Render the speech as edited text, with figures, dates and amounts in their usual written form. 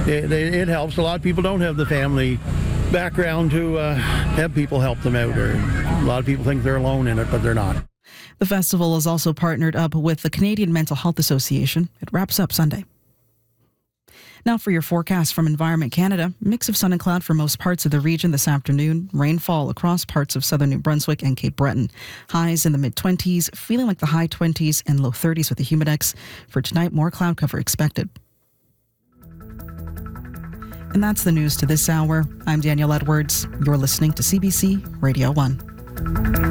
it helps. A lot of people don't have the family background to have people help them out. Or a lot of people think they're alone in it, but they're not. The festival is also partnered up with the Canadian Mental Health Association. It wraps up Sunday. Now for your forecast from Environment Canada. Mix of sun and cloud for most parts of the region this afternoon. Rainfall across parts of southern New Brunswick and Cape Breton. Highs in the mid-20s, feeling like the high 20s and low 30s with the humidex. For tonight, more cloud cover expected. And that's the news to this hour. I'm Danielle Edwards. You're listening to CBC Radio 1.